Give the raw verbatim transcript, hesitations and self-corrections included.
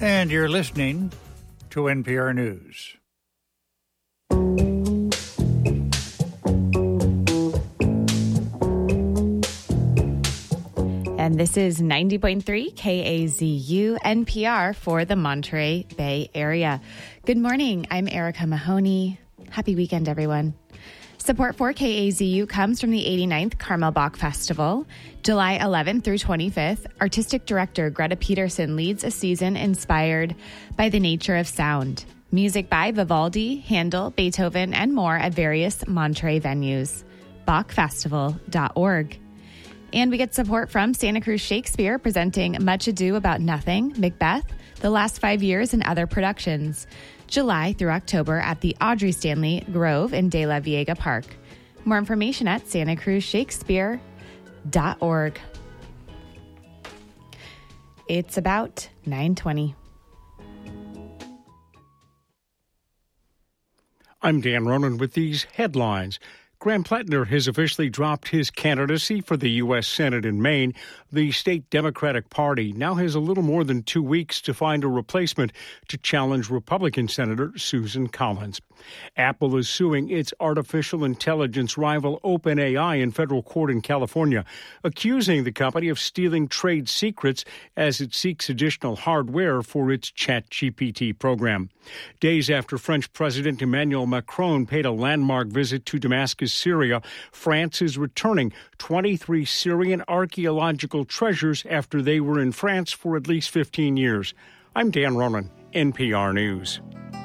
And you're listening to N P R News. And this is ninety point three K A Z U N P R for the Monterey Bay Area. Good morning. I'm Erica Mahoney. Happy weekend, everyone. Support for K A Z U comes from the eighty-ninth Carmel Bach Festival. July eleventh through twenty-fifth, Artistic Director Greta Peterson leads a season inspired by the nature of sound. Music by Vivaldi, Handel, Beethoven, and more at various Monterey venues. bach festival dot org. And we get support from Santa Cruz Shakespeare presenting Much Ado About Nothing, Macbeth, The Last Five Years, and other productions. July through October at the Audrey Stanley Grove in De La Viega Park. More information at santa cruz shakespeare dot org. It's about nine twenty. I'm Dan Ronan with these headlines. Graham Plattner has officially dropped his candidacy for the U S Senate in Maine. The state Democratic Party now has a little more than two weeks to find a replacement to challenge Republican Senator Susan Collins. Apple is suing its artificial intelligence rival OpenAI in federal court in California, accusing the company of stealing trade secrets as it seeks additional hardware for its ChatGPT program. Days after French President Emmanuel Macron paid a landmark visit to Damascus, Syria, France is returning twenty-three Syrian archaeological treasures after they were in France for at least fifteen years. I'm Dan Ronan, N P R News.